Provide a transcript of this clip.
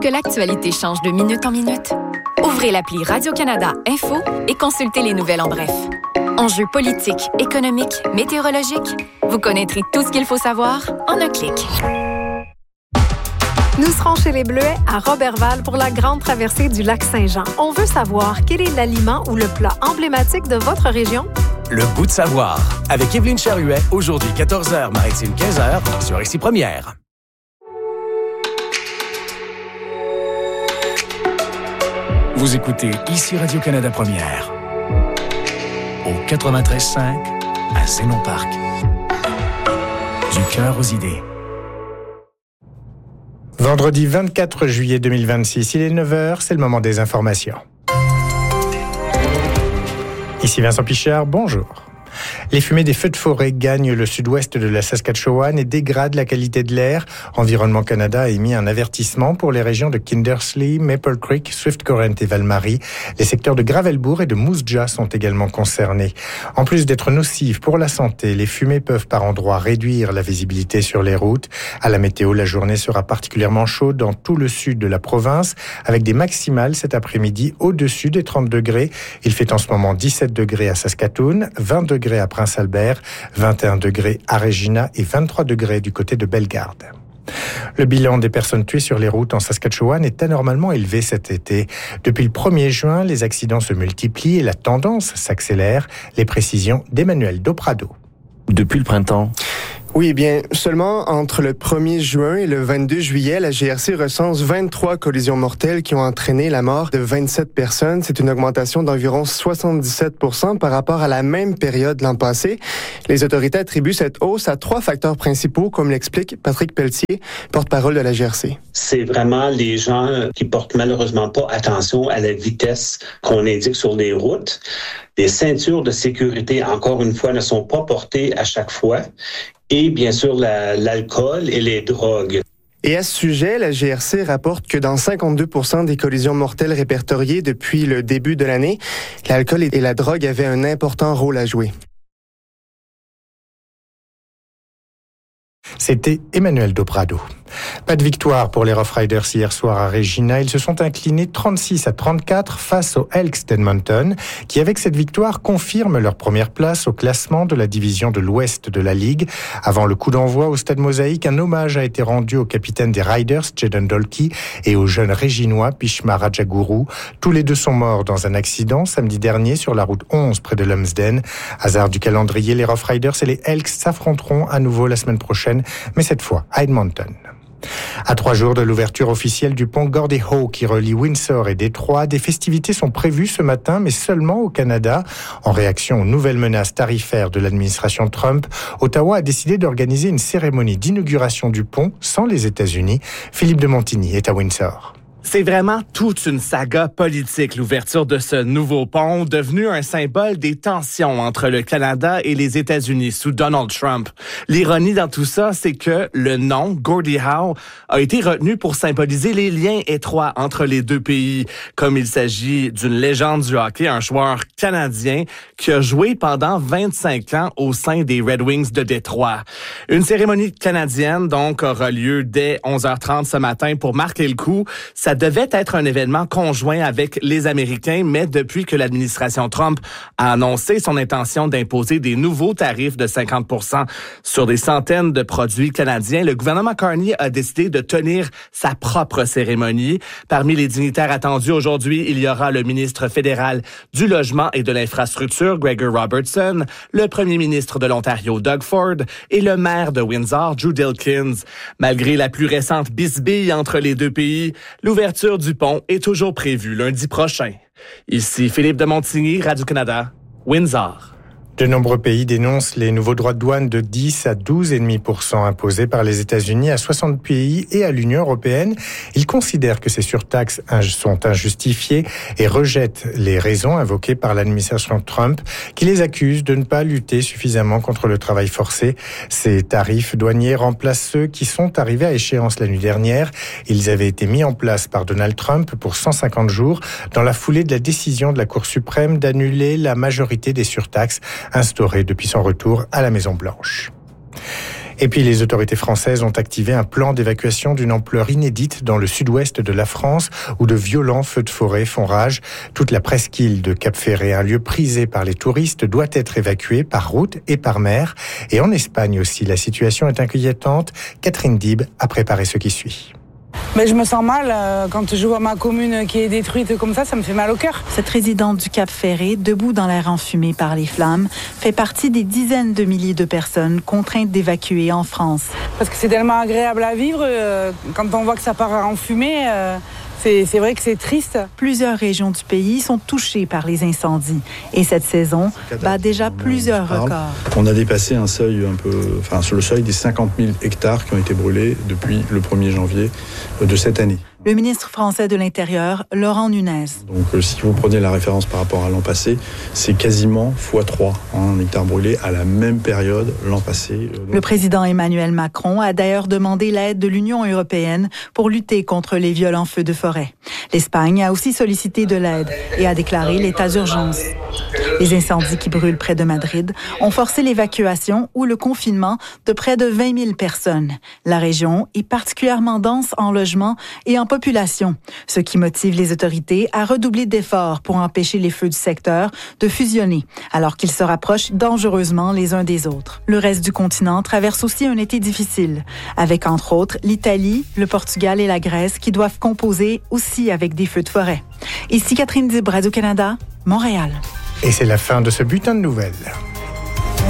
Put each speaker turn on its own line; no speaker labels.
que l'actualité change de minute en minute? Ouvrez l'appli Radio-Canada Info et consultez les nouvelles en bref. Enjeux politiques, économiques, météorologiques, vous connaîtrez tout ce qu'il faut savoir en un clic.
Nous serons chez les Bleuets à Roberval pour la grande traversée du lac Saint-Jean. On veut savoir quel est l'aliment ou le plat emblématique de votre région?
Le goût de savoir. Avec Évelyne Charuet, aujourd'hui 14h, Maritime 15h, sur Ici Première. Vous écoutez Ici Radio-Canada Première. Au 93.5, à Zénon-Parc. Du cœur aux idées.
Vendredi 24 juillet 2026, il est 9h, c'est le moment des informations. Ici Vincent Pichard, bonjour. Les fumées des feux de forêt gagnent le sud-ouest de la Saskatchewan et dégradent la qualité de l'air. Environnement Canada a émis un avertissement pour les régions de Kindersley, Maple Creek, Swift Current et Val-Marie. Les secteurs de Gravelbourg et de Moose Jaw sont également concernés. En plus d'être nocives pour la santé, les fumées peuvent par endroits réduire la visibilité sur les routes. À la météo, la journée sera particulièrement chaude dans tout le sud de la province, avec des maximales cet après-midi au-dessus des 30 degrés. Il fait en ce moment 17 degrés à Saskatoon, 20 degrés à Prince-Albert, 21 degrés à Regina et 23 degrés du côté de Bellegarde. Le bilan des personnes tuées sur les routes en Saskatchewan est anormalement élevé cet été. Depuis le 1er juin, les accidents se multiplient et la tendance s'accélère. Les précisions d'Emmanuel Doprado.
Depuis le printemps.
Oui, bien, seulement entre le 1er juin et le 22 juillet, la GRC recense 23 collisions mortelles qui ont entraîné la mort de 27 personnes. C'est une augmentation d'environ 77% par rapport à la même période l'an passé. Les autorités attribuent cette hausse à 3 facteurs principaux, comme l'explique Patrick Pelletier, porte-parole de la GRC.
C'est vraiment les gens qui portent malheureusement pas attention à la vitesse qu'on indique sur les routes. Les ceintures de sécurité, encore une fois, ne sont pas portées à chaque fois. Et bien sûr, l'alcool et les drogues.
Et à ce sujet, la GRC rapporte que dans 52% des collisions mortelles répertoriées depuis le début de l'année, l'alcool et la drogue avaient un important rôle à jouer.
C'était Emmanuel Doprado. Pas de victoire pour les Rough Riders hier soir à Regina. Ils se sont inclinés 36-34 face aux Elks d'Edmonton, qui avec cette victoire confirment leur première place au classement de la division de l'Ouest de la Ligue. Avant le coup d'envoi au Stade Mosaïque, un hommage a été rendu au capitaine des Riders, Jaden Dolkey, et au jeune Réginois, Pishma Rajaguru. Tous les deux sont morts dans un accident samedi dernier sur la route 11 près de Lumsden. Hasard du calendrier, les Rough Riders et les Elks s'affronteront à nouveau la semaine prochaine, mais cette fois à Edmonton. À 3 jours de l'ouverture officielle du pont Gordie Howe qui relie Windsor et Détroit, des festivités sont prévues ce matin, mais seulement au Canada. En réaction aux nouvelles menaces tarifaires de l'administration Trump, Ottawa a décidé d'organiser une cérémonie d'inauguration du pont sans les États-Unis. Philippe de Montigny est à Windsor.
C'est vraiment toute une saga politique, l'ouverture de ce nouveau pont, devenu un symbole des tensions entre le Canada et les États-Unis sous Donald Trump. L'ironie dans tout ça, c'est que le nom, Gordie Howe, a été retenu pour symboliser les liens étroits entre les deux pays. Comme il s'agit d'une légende du hockey, un joueur canadien qui a joué pendant 25 ans au sein des Red Wings de Détroit. Une cérémonie canadienne, donc, aura lieu dès 11h30 ce matin pour marquer le coup. Ça devait être un événement conjoint avec les Américains, mais depuis que l'administration Trump a annoncé son intention d'imposer des nouveaux tarifs de 50% sur des centaines de produits canadiens, le gouvernement Carney a décidé de tenir sa propre cérémonie. Parmi les dignitaires attendus aujourd'hui, il y aura le ministre fédéral du Logement et de l'Infrastructure, Gregor Robertson, le premier ministre de l'Ontario, Doug Ford, et le maire de Windsor, Drew Dilkins. Malgré la plus récente bisbille entre les deux pays, l'ouverture du pont est toujours prévue lundi prochain. Ici Philippe de Montigny, Radio-Canada, Windsor.
De nombreux pays dénoncent les nouveaux droits de douane de 10 à 12,5% imposés par les États-Unis à 60 pays et à l'Union européenne. Ils considèrent que ces surtaxes sont injustifiées et rejettent les raisons invoquées par l'administration Trump, qui les accuse de ne pas lutter suffisamment contre le travail forcé. Ces tarifs douaniers remplacent ceux qui sont arrivés à échéance la nuit dernière. Ils avaient été mis en place par Donald Trump pour 150 jours dans la foulée de la décision de la Cour suprême d'annuler la majorité des surtaxes instauré depuis son retour à la Maison-Blanche. Et puis les autorités françaises ont activé un plan d'évacuation d'une ampleur inédite dans le sud-ouest de la France où de violents feux de forêt font rage. Toute la presqu'île de Cap-Ferré, un lieu prisé par les touristes, doit être évacuée par route et par mer. Et en Espagne aussi, la situation est inquiétante. Catherine Dib a préparé ce qui suit.
Mais je me sens mal quand je vois ma commune qui est détruite comme ça me fait mal au cœur.
Cette résidente du Cap-Ferré, debout dans l'air enfumé par les flammes, fait partie des dizaines de milliers de personnes contraintes d'évacuer en France.
Parce que c'est tellement agréable à vivre, quand on voit que ça part en fumée, c'est vrai que c'est triste.
Plusieurs régions du pays sont touchées par les incendies et cette saison bat déjà plusieurs records.
On a dépassé un seuil sur le seuil des 50 000 hectares qui ont été brûlés depuis le 1er janvier de cette année.
Le ministre français de l'Intérieur, Laurent Nunez.
Donc si vous prenez la référence par rapport à l'an passé, c'est quasiment x3 un hectare brûlé à la même période l'an passé.
Le président Emmanuel Macron a d'ailleurs demandé l'aide de l'Union européenne pour lutter contre les violents feux de forêt. L'Espagne a aussi sollicité de l'aide et a déclaré l'état d'urgence. Les incendies qui brûlent près de Madrid ont forcé l'évacuation ou le confinement de près de 20 000 personnes. La région est particulièrement dense en logements et en population, ce qui motive les autorités à redoubler d'efforts pour empêcher les feux du secteur de fusionner, alors qu'ils se rapprochent dangereusement les uns des autres. Le reste du continent traverse aussi un été difficile, avec entre autres l'Italie, le Portugal et la Grèce qui doivent composer aussi avec des feux de forêt. Ici Catherine Dib, Radio-Canada, Montréal.
Et c'est la fin de ce bulletin de nouvelles.